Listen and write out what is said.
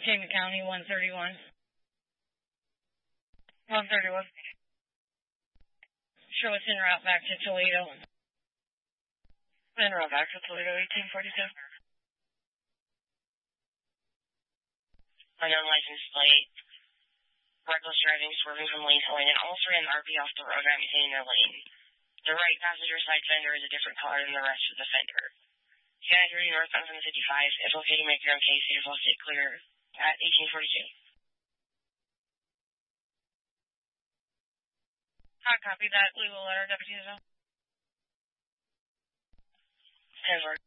Payment County, 131. 131. Show us en route back to Toledo. En route back to Toledo, 1842. Unknown license plate. Reckless driving, swerving from lane to lane, and almost ran the RP off the road right between their lane. The right passenger side fender is a different color than the rest of the fender. Sky 30 northbound from 55. If okay, make your own case. Safe will stay clear at 1842. I copy that. We will let our deputies know. 10-4.